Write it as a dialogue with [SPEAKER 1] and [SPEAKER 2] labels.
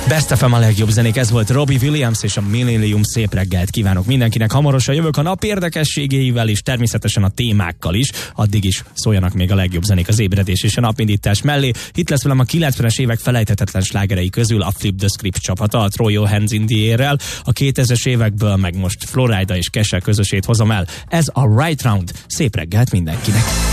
[SPEAKER 1] Best FM a legjobb zenék, ez volt Robbie Williams és a Millennium. Szép reggelt kívánok mindenkinek. Hamarosan jövök a nap érdekességeivel és természetesen a témákkal is. Addig is szóljanak még a legjobb zenék az ébredés és a napindítás mellé. Itt lesz velem a 90-es évek felejthetetlen slágerei közül a Flip the Script csapata, a Throw Your Hands in the Air-rel. A 2000-es évekből meg most Florida és Kesha közösét hozom el. Ez a Right Round. Szép reggelt mindenkinek.